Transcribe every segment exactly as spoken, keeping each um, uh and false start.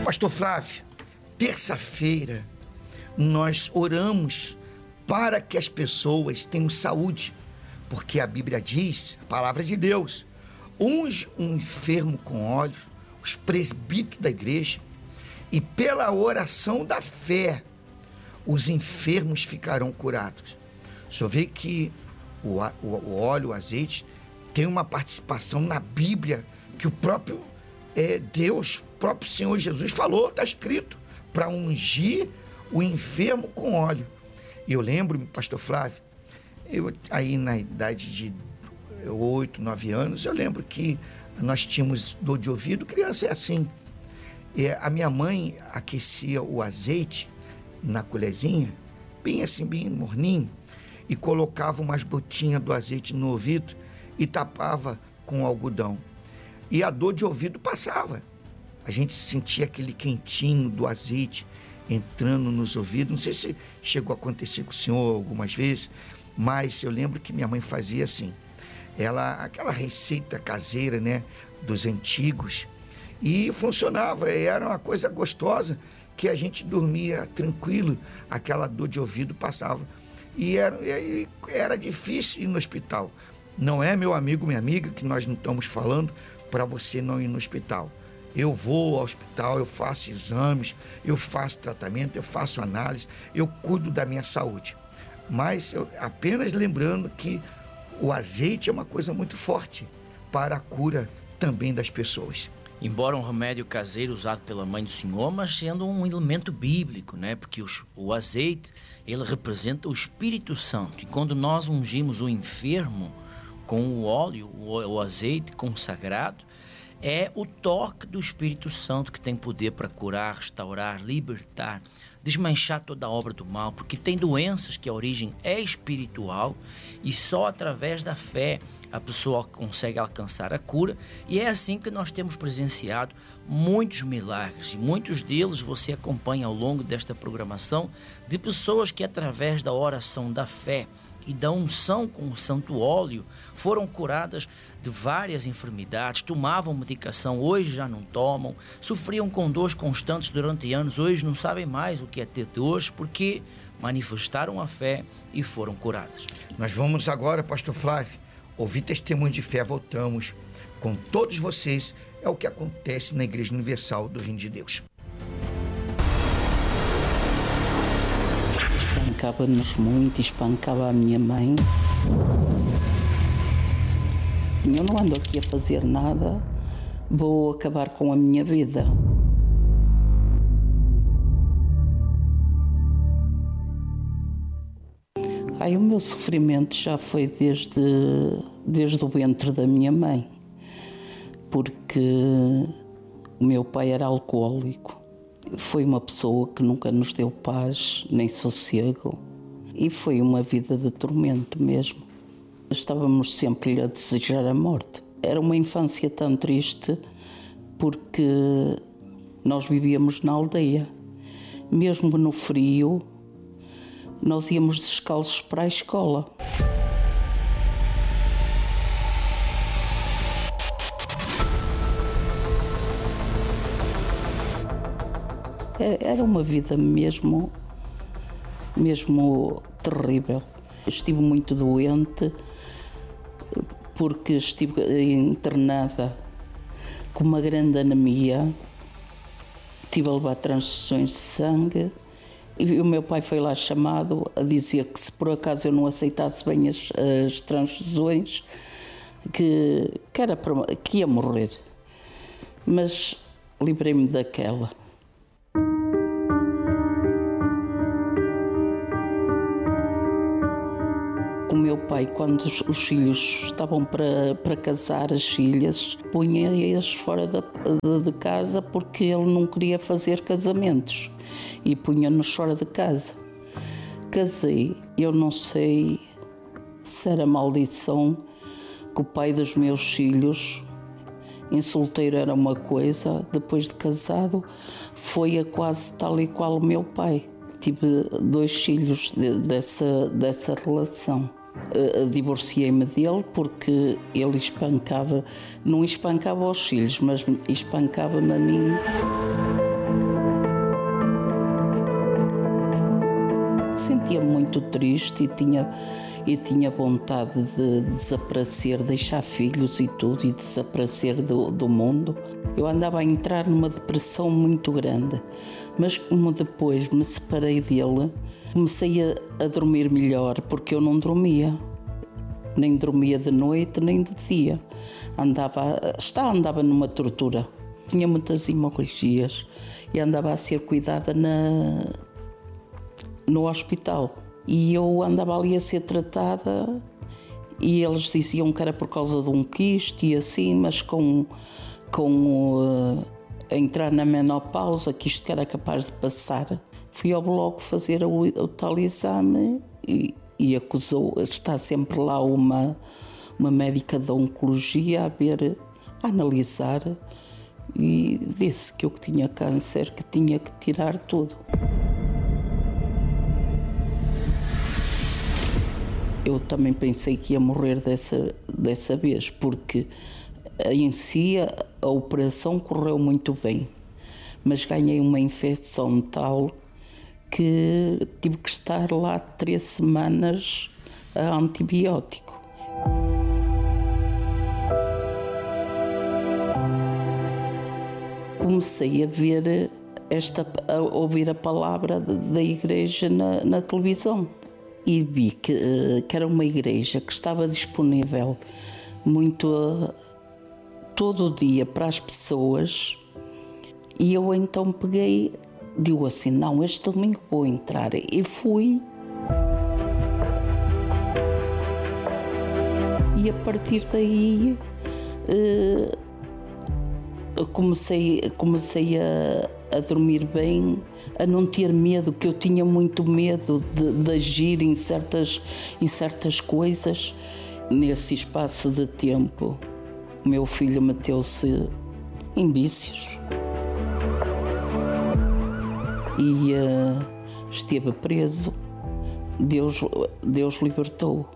Pastor Flávio, terça-feira nós oramos para que as pessoas tenham saúde, porque a Bíblia diz, a palavra de Deus, unge um enfermo com óleo, os presbíteros da igreja, e pela oração da fé, os enfermos ficarão curados. O senhor vê que o, o, o óleo, o azeite, tem uma participação na Bíblia, que o próprio é, Deus, o próprio Senhor Jesus falou, está escrito, para ungir o enfermo com óleo. E eu lembro-me, pastor Flávio, eu aí na idade de oito, nove anos, eu lembro que nós tínhamos dor de ouvido, criança é assim. E a minha mãe aquecia o azeite na colherzinha, bem assim, bem morninho, e colocava umas gotinhas do azeite no ouvido e tapava com algodão. E a dor de ouvido passava. A gente sentia aquele quentinho do azeite entrando nos ouvidos. Não sei se chegou a acontecer com o senhor algumas vezes, mas eu lembro que minha mãe fazia assim. Ela, aquela receita caseira, né, dos antigos, e funcionava, era uma coisa gostosa, que a gente dormia tranquilo, aquela dor de ouvido passava. E era, e era difícil ir no hospital. Não é, meu amigo, minha amiga, que nós não estamos falando para você não ir no hospital. Eu vou ao hospital, eu faço exames, eu faço tratamento, eu faço análise, eu cuido da minha saúde. Mas eu, apenas lembrando que o azeite é uma coisa muito forte para a cura também das pessoas. Embora um remédio caseiro usado pela mãe do Senhor, mas sendo um elemento bíblico, né? Porque o, o azeite, ele representa o Espírito Santo. E quando nós ungimos o enfermo com o óleo, o, o azeite consagrado, é o toque do Espírito Santo que tem poder para curar, restaurar, libertar, desmanchar toda a obra do mal, porque tem doenças que a origem é espiritual e só através da fé a pessoa consegue alcançar a cura, e é assim que nós temos presenciado muitos milagres, e muitos deles você acompanha ao longo desta programação, de pessoas que através da oração da fé e da unção com o santo óleo foram curadas de várias enfermidades, tomavam medicação, hoje já não tomam, sofriam com dores constantes durante anos, hoje não sabem mais o que é ter dores, porque manifestaram a fé e foram curadas. Nós vamos agora, pastor Flávio, ouvir testemunho de fé, voltamos com todos vocês, é o que acontece na Igreja Universal do Reino de Deus. Espancava-nos muito, espancava a minha mãe. Eu não ando aqui a fazer nada, vou acabar com a minha vida. Ai, o meu sofrimento já foi desde, desde o ventre da minha mãe, porque o meu pai era alcoólico. Foi uma pessoa que nunca nos deu paz nem sossego e foi uma vida de tormento mesmo. Estávamos sempre a desejar a morte. Era uma infância tão triste porque nós vivíamos na aldeia. Mesmo no frio, nós íamos descalços para a escola. Era uma vida mesmo, mesmo terrível. Estive muito doente porque estive internada com uma grande anemia. Tive a levar transfusões de sangue e o meu pai foi lá chamado a dizer que se por acaso eu não aceitasse bem as, as transfusões, que, que, era para, que ia morrer. Mas livrei-me daquela. O meu pai, quando os, os filhos estavam para, para casar, as filhas, punha-as fora da, de, de casa porque ele não queria fazer casamentos e punha-nos fora de casa. Casei, eu não sei se era maldição que o pai dos meus filhos, em solteiro era uma coisa, depois de casado foi a quase tal e qual o meu pai. Tive dois filhos de, dessa, dessa relação. Uh, divorciei-me dele porque ele espancava, não espancava os filhos, mas espancava-me a mim. sentia-me muito triste e tinha, e tinha vontade de desaparecer, deixar filhos e tudo, e desaparecer do, do mundo. Eu andava a entrar numa depressão muito grande, mas como depois me separei dele, comecei a, a dormir melhor, porque eu não dormia. Nem dormia de noite, nem de dia. Andava, está, andava numa tortura. Tinha muitas hemorragias e andava a ser cuidada na, no hospital. E eu andava ali a ser tratada e eles diziam que era por causa de um quiste e assim, mas com, com uh, a entrar na menopausa, que isto era capaz de passar. Fui ao bloco fazer o, o tal exame e, e acusou, está sempre lá uma, uma médica de oncologia a ver, a analisar, e disse que eu que tinha câncer, que tinha que tirar tudo. Eu também pensei que ia morrer dessa, dessa vez, porque em si a, a operação correu muito bem, mas ganhei uma infecção tal que tive que estar lá três semanas a antibiótico. Comecei a ver esta, a ouvir a palavra da igreja na, na televisão e vi que, que era uma igreja que estava disponível muito uh, todo o dia para as pessoas, e eu então peguei, digo assim, não, este domingo vou entrar, e fui. E a partir daí uh, comecei, comecei a, a dormir bem, a não ter medo, que eu tinha muito medo de, de agir em certas, em certas coisas. Nesse espaço de tempo, o meu filho meteu-se em vícios e uh, esteve preso. Deus, Deus libertou.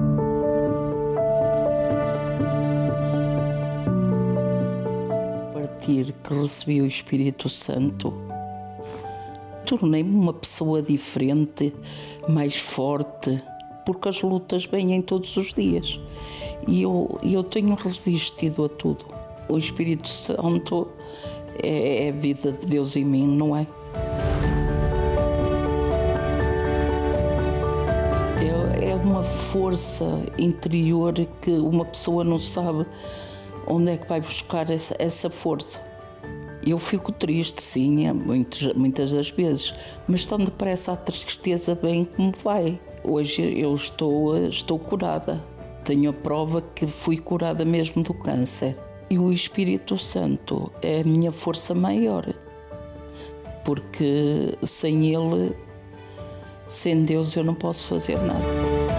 Que recebi o Espírito Santo, tornei-me uma pessoa diferente, mais forte, porque as lutas vêm todos os dias e eu, eu tenho resistido a tudo. O Espírito Santo é, é a vida de Deus em mim, não é? É, é uma força interior que uma pessoa não sabe onde é que vai buscar essa, essa força. Eu fico triste, sim, muitas, muitas das vezes, mas tão depressa a tristeza vem como vai. Hoje eu estou, estou curada. Tenho a prova que fui curada mesmo do câncer. E o Espírito Santo é a minha força maior, porque sem Ele, sem Deus, eu não posso fazer nada.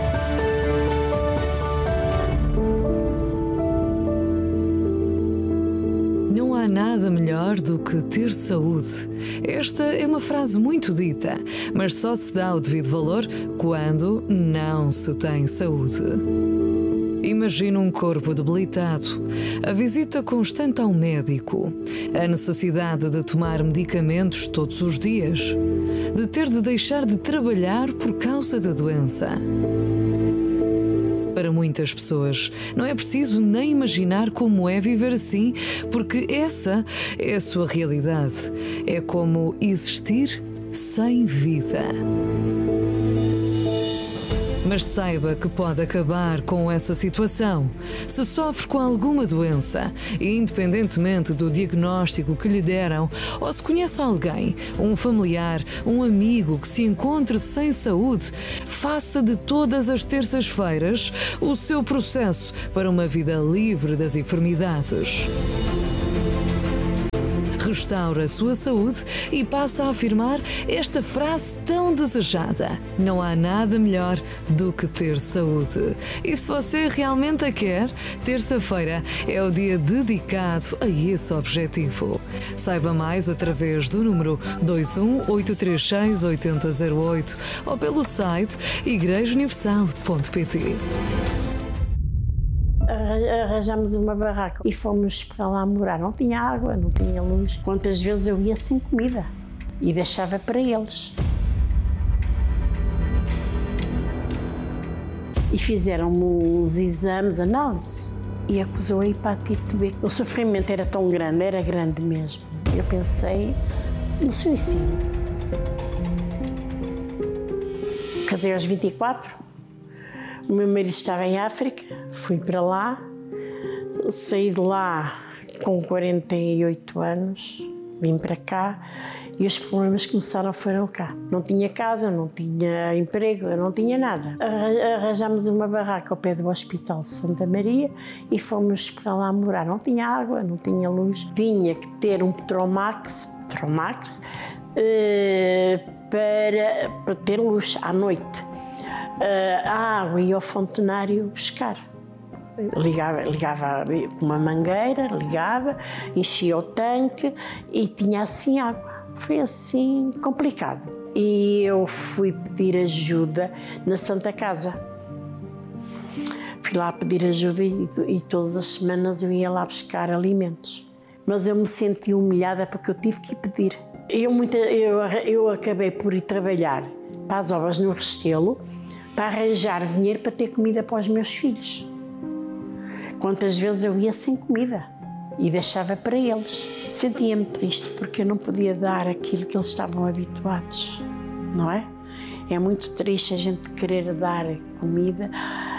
Não há nada melhor do que ter saúde. Esta é uma frase muito dita, mas só se dá o devido valor quando não se tem saúde. Imagina um corpo debilitado, a visita constante ao médico, a necessidade de tomar medicamentos todos os dias, de ter de deixar de trabalhar por causa da doença. Para muitas pessoas, não é preciso nem imaginar como é viver assim, porque essa é a sua realidade. É como existir sem vida. Mas saiba que pode acabar com essa situação. Se sofre com alguma doença, independentemente do diagnóstico que lhe deram, ou se conhece alguém, um familiar, um amigo que se encontre sem saúde, faça de todas as terças-feiras o seu processo para uma vida livre das enfermidades. Restaura a sua saúde e passa a afirmar esta frase tão desejada: não há nada melhor do que ter saúde. E se você realmente a quer, terça-feira é o dia dedicado a esse objetivo. Saiba mais através do número dois um oito três seis oito zero zero oito ou pelo site igreja universal ponto pt. Arranjámos uma barraca e fomos para lá morar. Não tinha água, não tinha luz. Quantas vezes eu ia sem comida e deixava para eles. e fizeram-me uns exames, análises, e acusou a hepatite B. O sofrimento era tão grande, era grande mesmo. Eu pensei no suicídio. Casei aos vinte e quatro, o meu marido estava em África, fui para lá, saí de lá com quarenta e oito anos, vim para cá e os problemas começaram, foram cá. Não tinha casa, não tinha emprego, eu não tinha nada. Arranjámos uma barraca ao pé do Hospital de Santa Maria e fomos para lá morar. Não tinha água, não tinha luz. Tinha que ter um Petromax, Petromax uh, para, para ter luz à noite. Uh, a água ia ao fontenário buscar. Ligava, ligava com uma mangueira, ligava, enchia o tanque e tinha assim água. Foi assim complicado. E eu fui pedir ajuda na Santa Casa. Fui lá pedir ajuda e, e todas as semanas eu ia lá buscar alimentos. Mas eu me senti humilhada porque eu tive que pedir. Eu, muita, eu, eu acabei por ir trabalhar para as obras no Restelo para arranjar dinheiro para ter comida para os meus filhos. Quantas vezes eu ia sem comida e deixava para eles. Sentia-me triste porque eu não podia dar aquilo que eles estavam habituados, não é? É muito triste a gente querer dar comida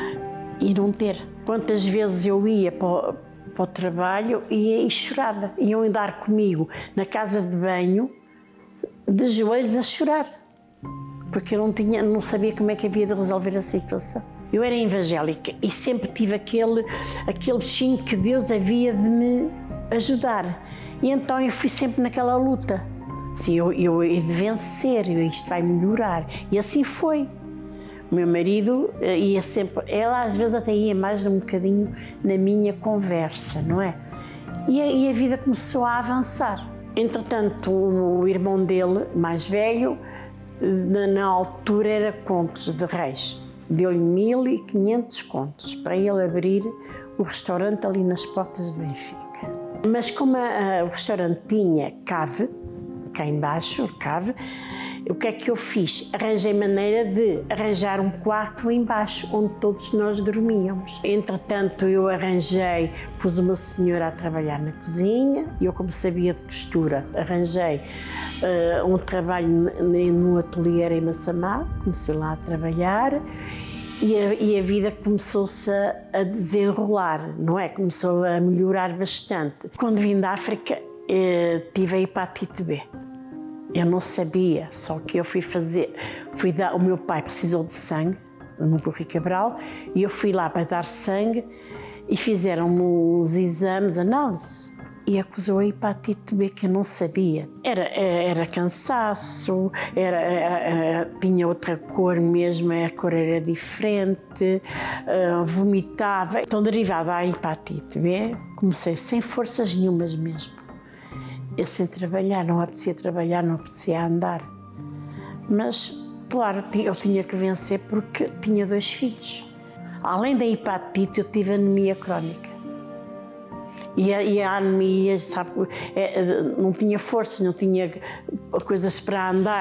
e não ter. Quantas vezes eu ia para o, para o trabalho e, e chorava. Iam andar comigo na casa de banho, de joelhos a chorar, porque eu não, tinha, não sabia como é que havia de resolver a situação. Eu era evangélica e sempre tive aquele, aquele bichinho que Deus havia de me ajudar. E então eu fui sempre naquela luta. Assim, eu, eu he de vencer, isto vai melhorar. E assim foi. O meu marido ia sempre, ela às vezes até ia mais um bocadinho na minha conversa, não é? E a, e a vida começou a avançar. Entretanto, o, o irmão dele, mais velho, na, na altura era contos de reis. Deu-lhe mil e quinhentos contos para ele abrir o restaurante ali nas portas de Benfica. Mas como a, a, o restaurante tinha cave, cá embaixo, cave, o que é que eu fiz? Arranjei maneira de arranjar um quarto embaixo, onde todos nós dormíamos. Entretanto, eu arranjei, pus uma senhora a trabalhar na cozinha, e eu, como sabia de costura, arranjei uh, um trabalho no ateliê em Massamá, comecei lá a trabalhar, e a, e a vida começou-se a, a desenrolar, não é? Começou a melhorar bastante. Quando vim da África, eh, tive a hepatite B. Eu não sabia, só que eu fui fazer, fui dar, o meu pai precisou de sangue, no Correio Cabral, e eu fui lá para dar sangue e fizeram-me os exames, análises, e acusou a hepatite B, que eu não sabia. Era, era cansaço, era, era, era, tinha outra cor mesmo, a cor era diferente, uh, vomitava. Então, derivada da hepatite B, comecei sem forças nenhumas mesmo. Eu sem trabalhar, não apetecia trabalhar, não apetecia andar. Mas, claro, eu tinha que vencer porque tinha dois filhos. Além da hepatite, eu tive anemia crónica. E a, e a anemia, sabe, não tinha força, não tinha coisas para andar.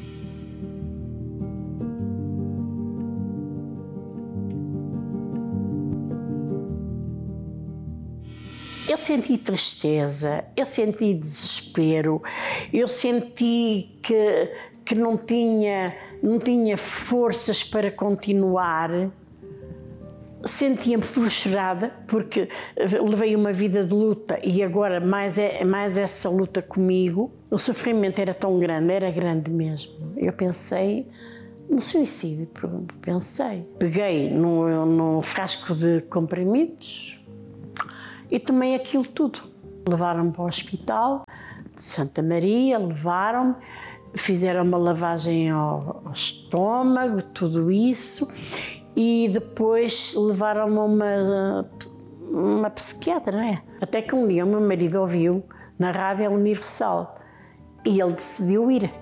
Eu senti tristeza, eu senti desespero, eu senti que, que não tinha, não tinha forças para continuar. Sentia-me frustrada porque levei uma vida de luta e agora mais, é, mais essa luta comigo. O sofrimento era tão grande, era grande mesmo. Eu pensei no suicídio, pensei. Peguei num, num frasco de comprimidos e tomei aquilo tudo. Levaram-me para o hospital de Santa Maria, levaram-me, fizeram uma lavagem ao, ao estômago, tudo isso, e depois levaram-me a uma, uma psiquiatra, não é? Até que um dia o meu marido ouviu na Rádio Universal e ele decidiu ir.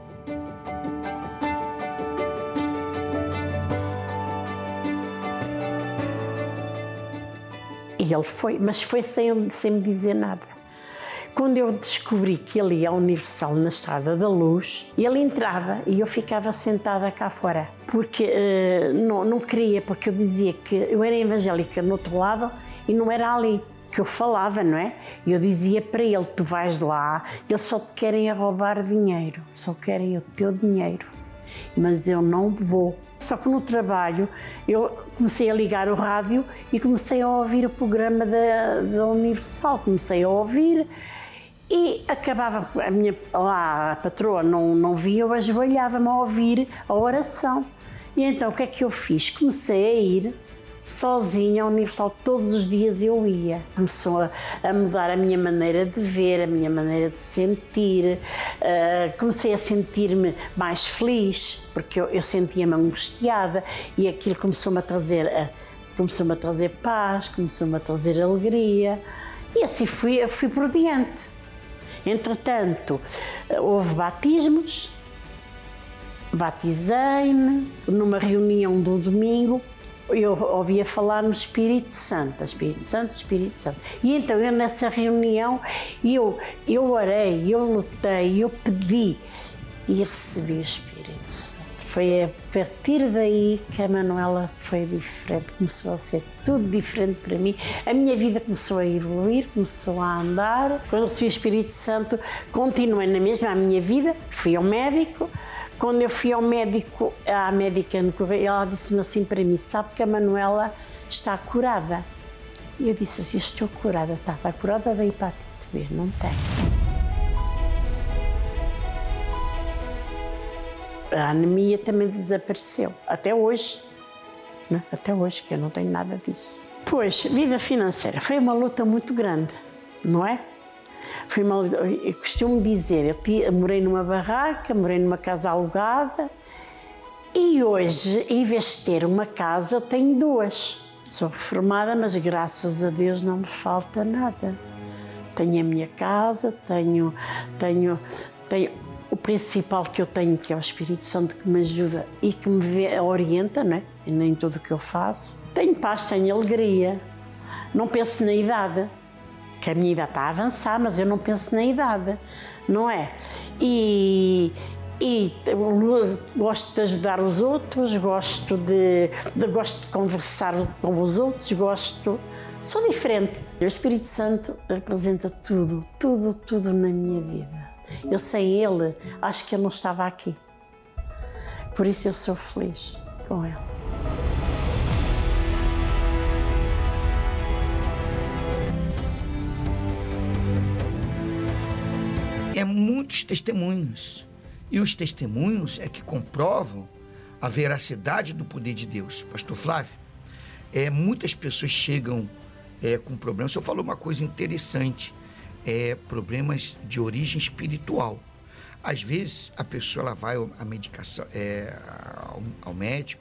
E ele foi, mas foi sem, sem me dizer nada. Quando eu descobri que ele ia ao Universal na Estrada da Luz, ele entrava e eu ficava sentada cá fora. Porque uh, não, não queria, porque eu dizia que eu era evangélica no outro lado e não era ali que eu falava, não é? E eu dizia para ele, tu vais lá, eles só te querem a roubar dinheiro, só querem o teu dinheiro. Mas eu não vou. Só que no trabalho eu comecei a ligar o rádio e comecei a ouvir o programa da, da Universal. Comecei a ouvir e acabava, a minha lá, a patroa não, não via, eu ajoelhava-me a ouvir a oração. E então o que é que eu fiz? Comecei a ir sozinha ao Universal, todos os dias eu ia. Começou a, a mudar a minha maneira de ver, a minha maneira de sentir. Uh, comecei a sentir-me mais feliz, porque eu, eu sentia-me angustiada e aquilo começou-me a trazer, uh, começou-me a trazer paz, começou-me a trazer alegria. E assim fui, fui por diante. Entretanto, uh, houve batismos, batizei-me numa reunião do domingo. Eu ouvia falar no Espírito Santo, Espírito Santo, Espírito Santo. E então eu nessa reunião, eu, eu orei, eu lutei, eu pedi e recebi o Espírito Santo. Foi a partir daí que a Manuela foi diferente, começou a ser tudo diferente para mim. A minha vida começou a evoluir, começou a andar. Quando recebi o Espírito Santo, continuei na mesma a minha vida, fui ao médico. Quando eu fui ao médico, à médica no correio, ela disse-me assim para mim, sabe que a Manuela está curada? E eu disse assim, estou curada, está, está curada da hepatite B, não tem. A anemia também desapareceu, até hoje, né? Até hoje, que eu não tenho nada disso. Pois, vida financeira, foi uma luta muito grande, não é? Foi uma, eu costumo dizer, eu morei numa barraca, morei numa casa alugada e hoje, em vez de ter uma casa, tenho duas. Sou reformada, mas graças a Deus não me falta nada. Tenho a minha casa, tenho, tenho, tenho o principal que eu tenho, que é o Espírito Santo, que me ajuda e que me vê, orienta, não é? Em tudo o que eu faço. Tenho paz, tenho alegria, não penso na idade. Que a minha idade está a avançar, mas eu não penso na idade, não é? E, e gosto de ajudar os outros, gosto de, de, gosto de conversar com os outros, gosto... Sou diferente. O Espírito Santo representa tudo, tudo, tudo na minha vida. Eu sem ele, acho que eu não estava aqui. Por isso eu sou feliz com ele. É muitos testemunhos. E os testemunhos é que comprovam a veracidade do poder de Deus. Pastor Flávio, é, muitas pessoas chegam é, com problemas. O senhor falou uma coisa interessante, é, problemas de origem espiritual. Às vezes, a pessoa ela vai à medicação, é, ao, ao médico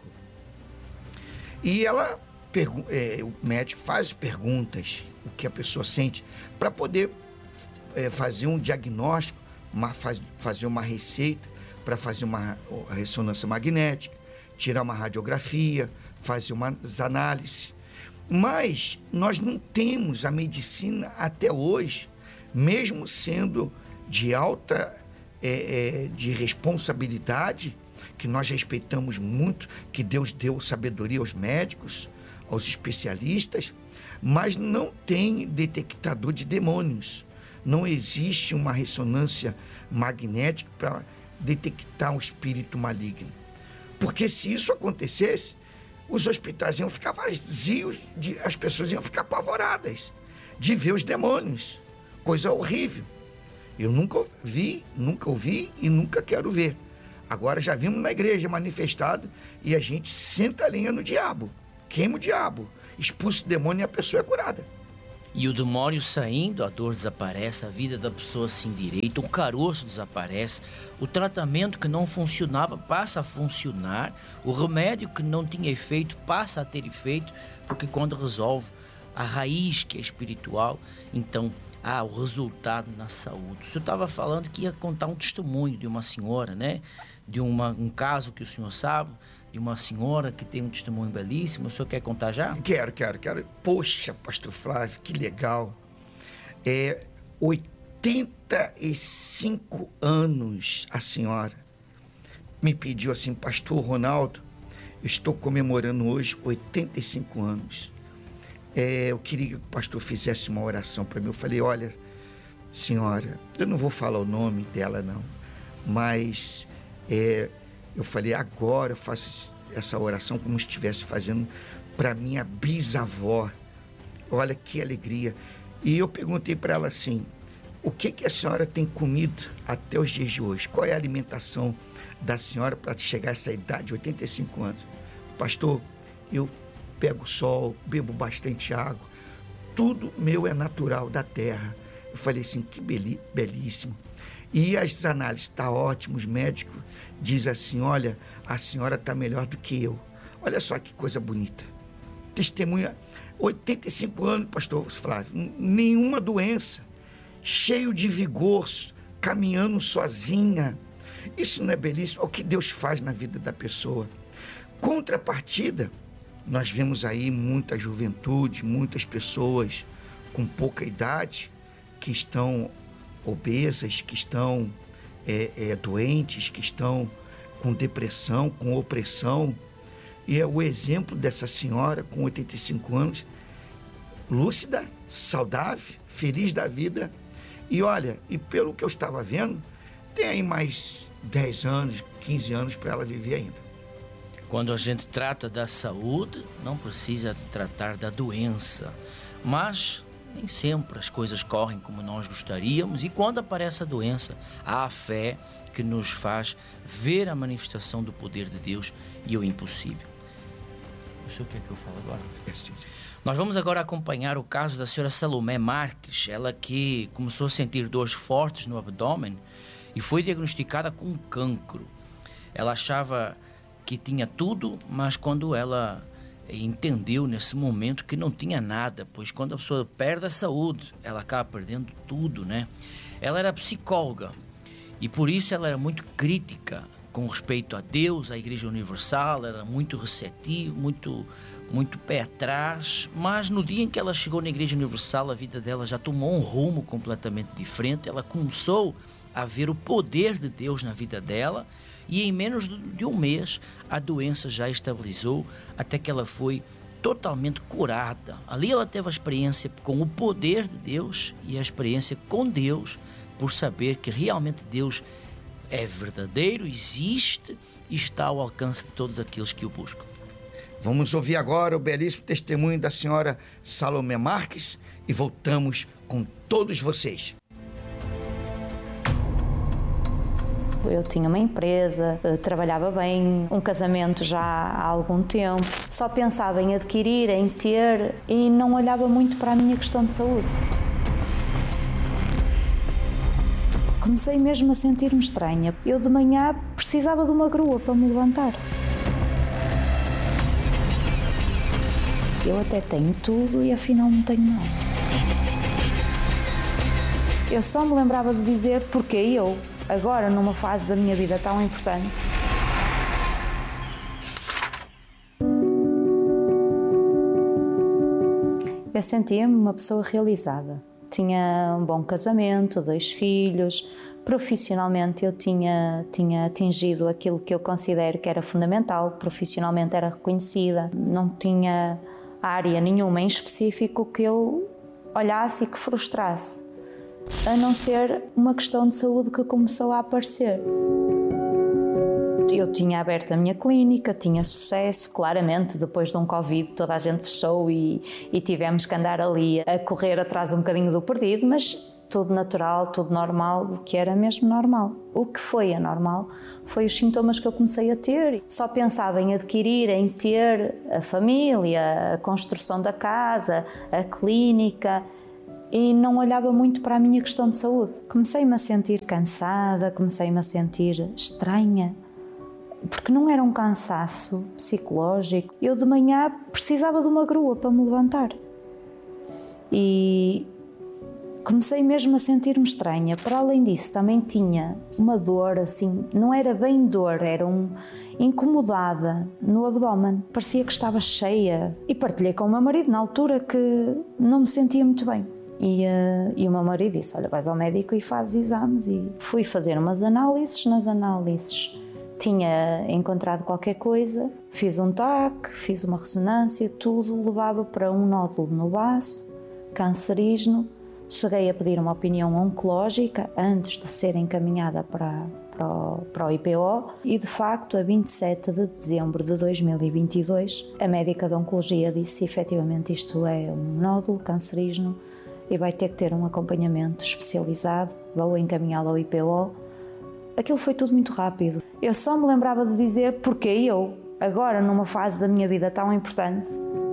e ela, é, o médico faz perguntas, o que a pessoa sente, para poder É, fazer um diagnóstico, uma, faz, fazer uma receita para fazer uma ressonância magnética, tirar uma radiografia, fazer umas análises. Mas nós não temos a medicina até hoje, mesmo sendo de alta é, é, de responsabilidade, que nós respeitamos muito, que Deus deu sabedoria aos médicos, aos especialistas, mas não tem detectador de demônios. Não existe uma ressonância magnética para detectar um espírito maligno. Porque se isso acontecesse, os hospitais iam ficar vazios, de, as pessoas iam ficar apavoradas de ver os demônios. Coisa horrível. Eu nunca vi, nunca ouvi e nunca quero ver. Agora já vimos na igreja manifestado e a gente senta a lenha no diabo, queima o diabo, expulsa o demônio e a pessoa é curada. E o demônio saindo, a dor desaparece, a vida da pessoa se endireita, o caroço desaparece, o tratamento que não funcionava passa a funcionar, o remédio que não tinha efeito passa a ter efeito, porque quando resolve a raiz que é espiritual, então há o resultado na saúde. O senhor estava falando que ia contar um testemunho de uma senhora, né? De uma, um caso que o senhor sabe, de uma senhora que tem um testemunho belíssimo. O senhor quer contar já? Quero, quero, quero. Poxa, pastor Flávio, que legal. É, oitenta oitenta e cinco anos a senhora me pediu assim: pastor Ronaldo, eu estou comemorando hoje oitenta e cinco anos. É, eu queria que o pastor fizesse uma oração para mim. Eu falei: olha, senhora, eu não vou falar o nome dela não, mas é, eu falei, agora eu faço essa oração como se estivesse fazendo para minha bisavó. Olha que alegria. E eu perguntei para ela assim: o que, que a senhora tem comido até os dias de hoje? Qual é a alimentação da senhora para chegar a essa idade, oitenta e cinco anos? Pastor, eu pego sol, bebo bastante água, tudo meu é natural, da terra. Eu falei assim: que beli, belíssimo. E as análises, tá ótimo, os médicos dizem assim: olha, a senhora está melhor do que eu. Olha só que coisa bonita. Testemunha, oitenta e cinco anos, pastor Flávio, nenhuma doença, cheio de vigor, caminhando sozinha. Isso não é belíssimo? O que Deus faz na vida da pessoa. Contrapartida, nós vemos aí muita juventude, muitas pessoas com pouca idade que estão obesas, que estão é, é, doentes, que estão com depressão, com opressão. E é o exemplo dessa senhora com oitenta e cinco anos, lúcida, saudável, feliz da vida. E olha, e pelo que eu estava vendo, tem aí mais dez anos, quinze anos para ela viver ainda. Quando a gente trata da saúde, não precisa tratar da doença. Mas nem sempre as coisas correm como nós gostaríamos, e quando aparece a doença, há a fé que nos faz ver a manifestação do poder de Deus e o impossível. O senhor quer que eu fale agora? É, sim, sim. Nós vamos agora acompanhar o caso da senhora Salomé Marques, ela que começou a sentir dores fortes no abdômen e foi diagnosticada com cancro. Ela achava que tinha tudo, mas quando ela entendeu nesse momento que não tinha nada, pois quando a pessoa perde a saúde, ela acaba perdendo tudo, né? Ela era psicóloga e por isso ela era muito crítica com respeito a Deus, à Igreja Universal, era muito receptiva, muito, muito pé atrás, mas no dia em que ela chegou na Igreja Universal, a vida dela já tomou um rumo completamente diferente. Ela começou a ver o poder de Deus na vida dela, e em menos de um mês a doença já estabilizou, até que ela foi totalmente curada. Ali ela teve a experiência com o poder de Deus e a experiência com Deus, por saber que realmente Deus é verdadeiro, existe e está ao alcance de todos aqueles que o buscam. Vamos ouvir agora o belíssimo testemunho da senhora Salomé Marques e voltamos com todos vocês. Eu tinha uma empresa, trabalhava bem, um casamento já há algum tempo, só pensava em adquirir, em ter e não olhava muito para a minha questão de saúde. Comecei mesmo a sentir-me estranha. Eu de manhã precisava de uma grua para me levantar. Eu até tenho tudo e afinal não tenho nada. Eu só me lembrava de dizer porque eu, agora numa fase da minha vida tão importante. Eu sentia-me uma pessoa realizada. Tinha um bom casamento, dois filhos. Profissionalmente eu tinha, tinha atingido aquilo que eu considero que era fundamental. Profissionalmente era reconhecida. Não tinha área nenhuma em específico que eu olhasse e que frustrasse, a não ser uma questão de saúde que começou a aparecer. Eu tinha aberto a minha clínica, tinha sucesso, claramente depois de um Covid toda a gente fechou e, e tivemos que andar ali a correr atrás um bocadinho do perdido, mas tudo natural, tudo normal, o que era mesmo normal. O que foi anormal foi os sintomas que eu comecei a ter. Só pensava em adquirir, em ter a família, a construção da casa, a clínica, e não olhava muito para a minha questão de saúde. Comecei-me a sentir cansada, comecei-me a sentir estranha, porque não era um cansaço psicológico. Eu de manhã precisava de uma grua para me levantar. E comecei mesmo a sentir-me estranha. Para além disso, também tinha uma dor, assim, não era bem dor, era um incomodada no abdômen. Parecia que estava cheia. E partilhei com o meu marido na altura que não me sentia muito bem. E, uh, e o meu marido disse, olha, vais ao médico e fazes exames. E fui fazer umas análises, nas análises tinha encontrado qualquer coisa, fiz um T A C, fiz uma ressonância, tudo levava para um nódulo no baço, cancerígeno. Cheguei a pedir uma opinião oncológica antes de ser encaminhada para, para, o, para o I P O e, de facto, a vinte e sete de dezembro de dois mil e vinte e dois, a médica de oncologia disse efetivamente isto é um nódulo cancerígeno e vai ter que ter um acompanhamento especializado, vou encaminhá-lo ao I P O. Aquilo foi tudo muito rápido. Eu só me lembrava de dizer porque eu, agora numa fase da minha vida tão importante.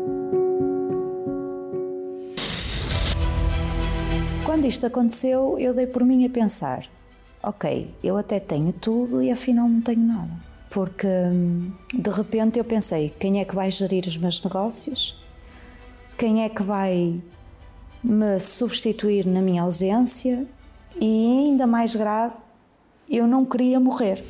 Quando isto aconteceu, eu dei por mim a pensar, ok, eu até tenho tudo e afinal não tenho nada. Porque de repente eu pensei, quem é que vai gerir os meus negócios? Quem é que vai me substituir na minha ausência? E ainda mais grave, eu não queria morrer.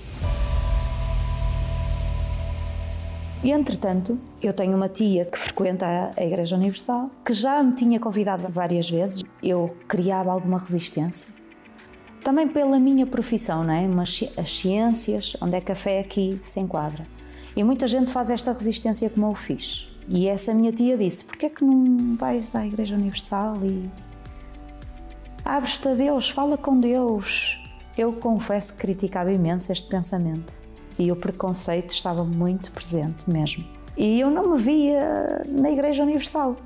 E, entretanto, eu tenho uma tia que frequenta a Igreja Universal, que já me tinha convidado várias vezes. Eu criava alguma resistência. Também pela minha profissão, não é? Mas as ciências, onde é que a fé aqui se enquadra. E muita gente faz esta resistência como eu fiz. E essa minha tia disse, porquê é que não vais à Igreja Universal e abres-te a Deus, fala com Deus? Eu confesso que criticava imenso este pensamento. E o preconceito estava muito presente mesmo. E eu não me via na Igreja Universal.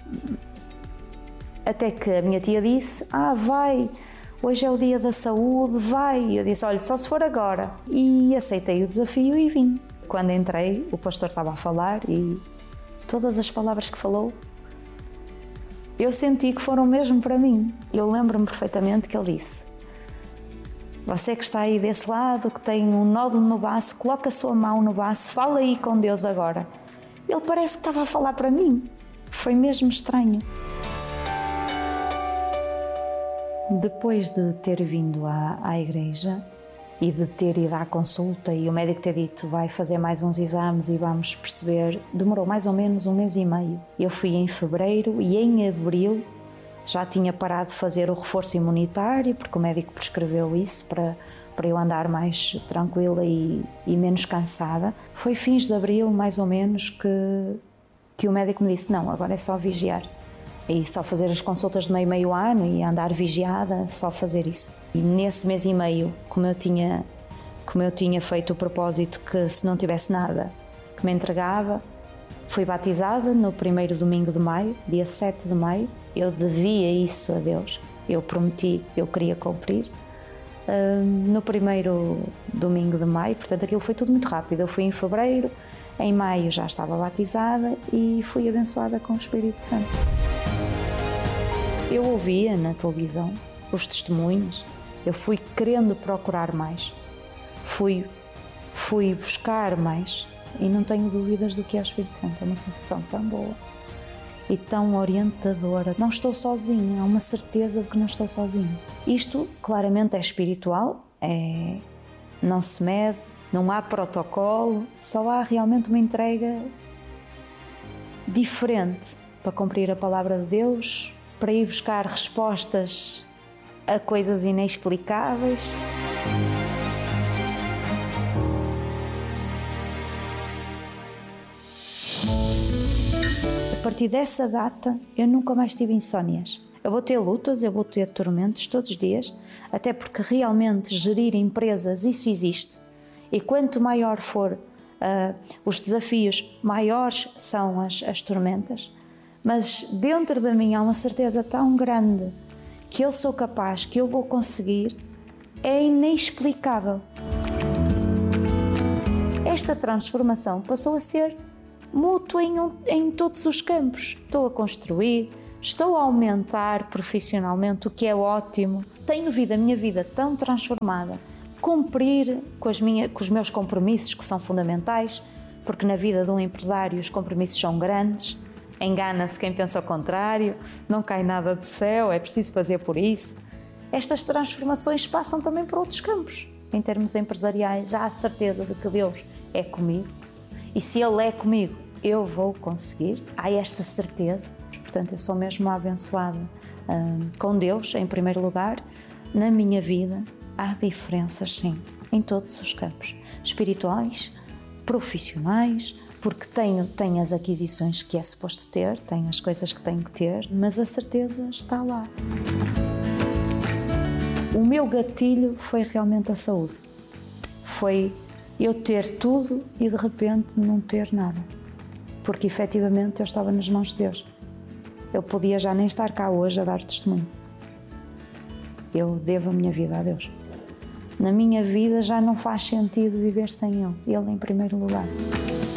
Até que a minha tia disse, ah, vai, hoje é o dia da saúde, vai. E eu disse, olha, só se for agora. E aceitei o desafio e vim. Quando entrei, o pastor estava a falar e todas as palavras que falou, eu senti que foram mesmo para mim. Eu lembro-me perfeitamente que ele disse, você que está aí desse lado, que tem um nódulo no baço, coloca a sua mão no baço, fala aí com Deus agora. Ele parece que estava a falar para mim. Foi mesmo estranho. Depois de ter vindo à, à igreja e de ter ido à consulta e o médico ter dito vai fazer mais uns exames e vamos perceber, demorou mais ou menos um mês e meio. Eu fui em fevereiro e em abril já tinha parado de fazer o reforço imunitário, porque o médico prescreveu isso para, para eu andar mais tranquila e, e menos cansada. Foi fins de abril, mais ou menos, que, que o médico me disse, não, agora é só vigiar. E só fazer as consultas de meio, meio ano e andar vigiada, só fazer isso. E nesse mês e meio, como eu tinha, como eu tinha feito o propósito que se não tivesse nada, que me entregava, fui batizada no primeiro domingo de maio, dia sete de maio. Eu devia isso a Deus, eu prometi, eu queria cumprir. Um, no primeiro domingo de maio, portanto aquilo foi tudo muito rápido. Eu fui em fevereiro, em maio já estava batizada e fui abençoada com o Espírito Santo. Eu ouvia na televisão os testemunhos, eu fui querendo procurar mais, fui, fui buscar mais e não tenho dúvidas do que é o Espírito Santo, é uma sensação tão boa e tão orientadora. Não estou sozinha, há uma certeza de que não estou sozinha. Isto claramente é espiritual, é, não se mede, não há protocolo, só há realmente uma entrega diferente para cumprir a palavra de Deus, para ir buscar respostas a coisas inexplicáveis. A partir dessa data, eu nunca mais tive insónias. Eu vou ter lutas, eu vou ter tormentos todos os dias, até porque realmente gerir empresas, isso existe. E quanto maior for uh, os desafios, maiores são as, as tormentas. Mas dentro de mim há uma certeza tão grande que eu sou capaz, que eu vou conseguir, é inexplicável. Esta transformação passou a ser mútua em, em todos os campos. Estou a construir, estou a aumentar profissionalmente, o que é ótimo. Tenho vindo a minha vida tão transformada, cumprir com, as minha, com os meus compromissos que são fundamentais, porque na vida de um empresário os compromissos são grandes. Engana-se quem pensa o contrário, não cai nada do céu, é preciso fazer por isso. Estas transformações passam também para outros campos. Em termos empresariais, já há certeza de que Deus é comigo. E se Ele é comigo, eu vou conseguir. Há esta certeza. Portanto, eu sou mesmo abençoada com Deus em primeiro lugar, na minha vida há diferenças, sim, em todos os campos, espirituais, profissionais, porque tenho, tenho as aquisições que é suposto ter, tenho as coisas que tenho que ter, mas a certeza está lá. O meu gatilho foi realmente a saúde. Foi eu ter tudo e de repente não ter nada. Porque efetivamente eu estava nas mãos de Deus. Eu podia já nem estar cá hoje a dar testemunho. Eu devo a minha vida a Deus. Na minha vida já não faz sentido viver sem Ele. Ele em primeiro lugar.